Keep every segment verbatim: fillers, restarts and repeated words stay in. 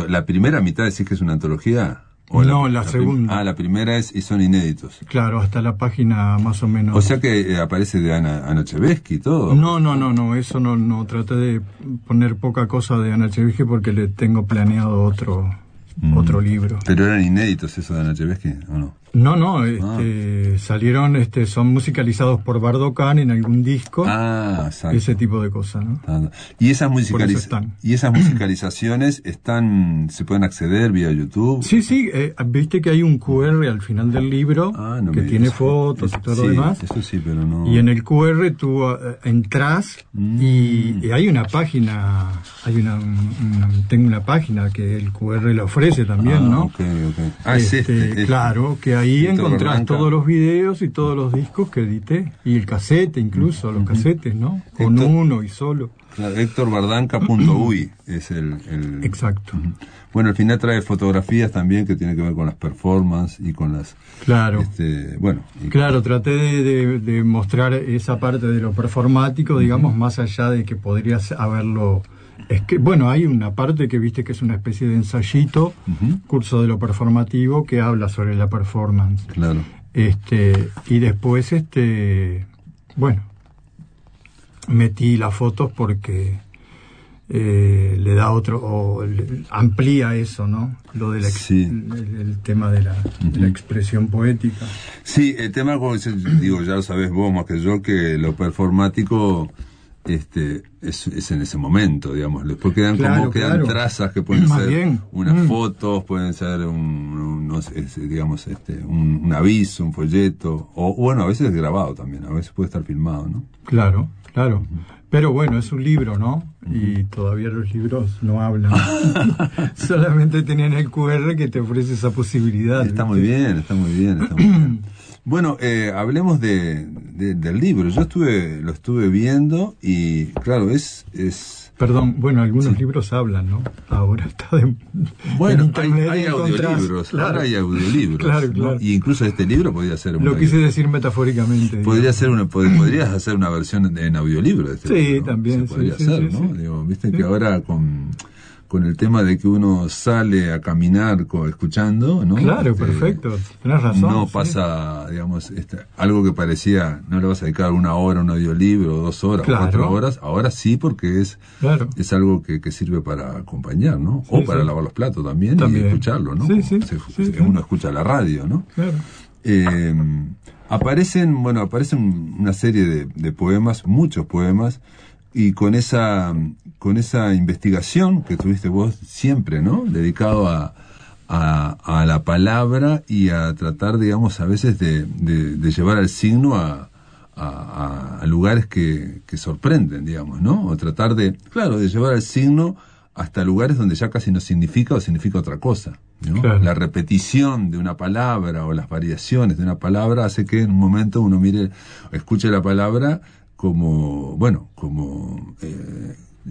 Pero la primera mitad decís que es una antología. ¿O no, la, la, la segunda. Prim- ah, la primera es y son inéditos. Claro, hasta la página más o menos. O sea que eh, aparece de Ana, Ana Chevesky y todo. No, no, no, no, eso no, no. Traté de poner poca cosa de Ana Chevesky porque le tengo planeado otro, mm. otro libro. ¿Pero eran inéditos eso de Ana Chevesky o no? No, no, este, ah. salieron, este, son musicalizados por Bardo Kahn en algún disco. Ah, exacto. Ese tipo de cosas, ¿no? Ah, y esas musicalizaciones, y esas musicalizaciones están, se pueden acceder vía YouTube. Sí, sí, eh, viste que hay un cu erre al final del libro ah, no que tiene eso, fotos eso, y todo sí, lo demás. Eso sí, pero no. Y en el cu erre tú uh, entras mm. y, y hay una página, hay una, una, tengo una página que el cu erre le ofrece también, ah, ¿no? Okay, okay. Ah, este, es este, este. Claro, que ahí Héctor encontrás Bardanca. Todos los videos y todos los discos que edité y el casete incluso, los casetes, ¿no? Con Héctor, uno y solo. Claro, héctor bardanca punto uy es el, el... Exacto. Bueno, al final trae fotografías también que tienen que ver con las performances y con las... Claro. Este, bueno. Y claro, traté de, de, de mostrar esa parte de lo performático, digamos, uh-huh. más allá de que podrías haberlo... Es que, bueno, hay una parte que viste que es una especie de ensayito, uh-huh. curso de lo performativo, que habla sobre la performance. Claro. Este, y después, este, bueno, metí las fotos porque eh, le da otro, o le, amplía eso, ¿no? Lo del sí. el, el tema de la, uh-huh. de la expresión poética. Sí, el tema, como digo, ya lo sabés vos más que yo, que lo performático... Este es, es en ese momento, digamos, después quedan claro, como quedan claro. trazas que pueden Más ser bien. unas mm. fotos, pueden ser un, un no sé, digamos este un, un aviso, un folleto, o bueno, a veces es grabado también, a veces puede estar filmado, ¿no? Claro, claro. Uh-huh. Pero bueno, es un libro, ¿no? Uh-huh. Y todavía los libros no hablan. Solamente tenían el cu erre que te ofrece esa posibilidad. Está ¿viste? muy bien, está muy bien, está muy bien. Bueno, eh, hablemos de, de, del libro. Yo estuve, lo estuve viendo y, claro, es... es Perdón, bueno, algunos sí. libros hablan, ¿no? Ahora está de... Bueno, en internet hay, hay audiolibros, claro, ahora hay audiolibros. Claro, claro. ¿no? Y incluso este libro podría ser... Lo quise decir metafóricamente. Podría ser una, pod, podrías hacer una versión en audiolibro de este sí, libro. Sí, también. Se podría sí, hacer, sí, ¿no? Sí. Digo, viste sí. que ahora con... con el tema de que uno sale a caminar co, escuchando, ¿no? Claro, este, perfecto, tenés razón. No sí. pasa, digamos, este, algo que parecía, no le vas a dedicar una hora a un audiolibro, dos horas, claro. cuatro horas, ahora sí porque es claro. es algo que, que sirve para acompañar, ¿no? Sí, o para sí. lavar los platos también, también y escucharlo, ¿no? Sí, sí, Se, sí, se, uno escucha la radio, ¿no? Claro. Eh, aparecen, bueno, aparecen una serie de, de poemas, muchos poemas, y con esa con esa investigación que tuviste vos siempre, ¿no? Dedicado a, a, a la palabra y a tratar, digamos, a veces de, de, de llevar al signo a, a, a lugares que, que sorprenden, digamos, ¿no? O tratar de, claro, de llevar al signo hasta lugares donde ya casi no significa o significa otra cosa, ¿no? Claro. La repetición de una palabra o las variaciones de una palabra hace que en un momento uno mire, escuche la palabra como, bueno, como eh,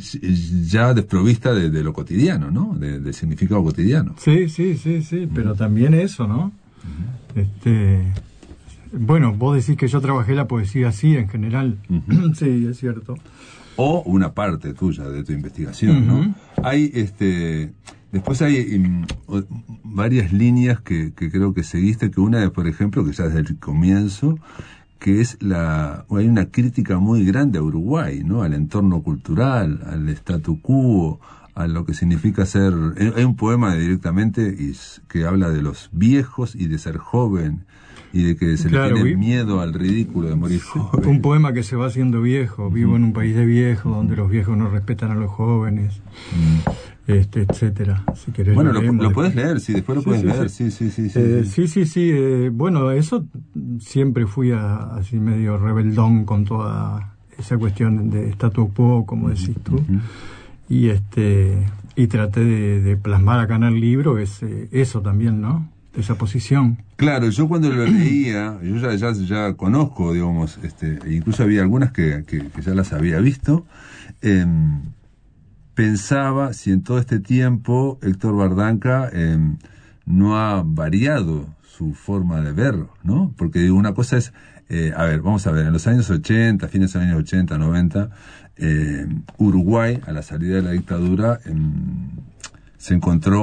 ya desprovista de, de lo cotidiano, ¿no? De, del significado cotidiano. Sí, sí, sí, sí, uh-huh. pero también eso, ¿no? Uh-huh. Este, bueno, vos decís que yo trabajé la poesía así en general. Uh-huh. Sí, es cierto. O una parte tuya de tu investigación, uh-huh. ¿no? Hay, este, después hay um, varias líneas que, que creo que seguiste, que una es, por ejemplo, que ya desde el comienzo, que es la, hay una crítica muy grande a Uruguay, ¿no? Al entorno cultural, al statu quo, a lo que significa ser, hay un poema directamente que habla de los viejos y de ser joven, y de que se claro, le tiene vi, miedo al ridículo de morir sí, joven. Un poema que se va haciendo viejo, vivo uh-huh. en un país de viejos, donde los viejos no respetan a los jóvenes, uh-huh. este, etcétera. Si querés bueno, lo, lo, lo puedes después. leer, sí, después lo sí, puedes sí, leer, sí, sí, sí, sí. Eh, sí, sí, sí, sí eh, bueno, eso siempre fui a, así medio rebeldón con toda esa cuestión de statu quo, como decís tú, uh-huh. y este y traté de, de plasmar acá en el libro ese, eso también, ¿no? Esa posición. Claro, yo cuando lo leía, yo ya, ya, ya conozco, digamos, este, incluso había algunas que, que, que ya las había visto, eh, pensaba si en todo este tiempo Héctor Bardanca eh, no ha variado su forma de ver, ¿no? Porque una cosa es, eh, a ver, vamos a ver, en los años ochenta, fines de los años ochenta, noventa, eh, Uruguay, a la salida de la dictadura, eh, se encontró